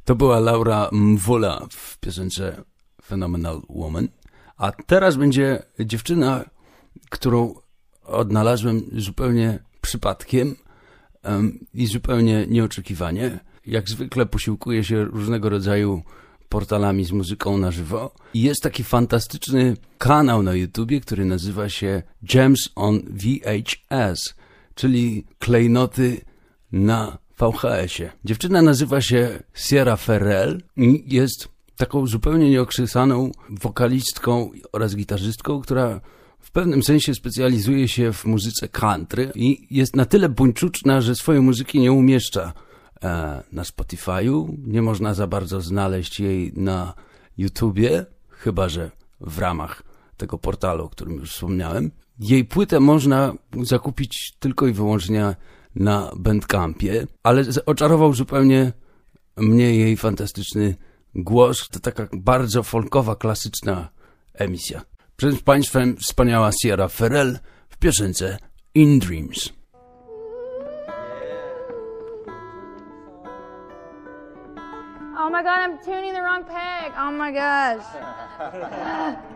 To była Laura Mvula w piosence Phenomenal Woman. A teraz będzie dziewczyna, którą odnalazłem zupełnie przypadkiem i zupełnie nieoczekiwanie. Jak zwykle posiłkuję się różnego rodzaju portalami z muzyką na żywo. I jest taki fantastyczny kanał na YouTubie, który nazywa się Gems on VHS, czyli klejnoty na VHS-ie. Dziewczyna nazywa się Sierra Ferrell i jest taką zupełnie nieokrzesaną wokalistką oraz gitarzystką, która w pewnym sensie specjalizuje się w muzyce country i jest na tyle buńczuczna, że swojej muzyki nie umieszcza na Spotify'u. Nie można za bardzo znaleźć jej na YouTubie, chyba że w ramach tego portalu, o którym już wspomniałem. Jej płytę można zakupić tylko i wyłącznie na Bandcampie, ale oczarował zupełnie mnie jej fantastyczny głos. To taka bardzo folkowa, klasyczna emisja. Przed Państwem wspaniała Sierra Ferrell w piosence In Dreams. Oh my God, I'm tuning the wrong peg. Oh my gosh.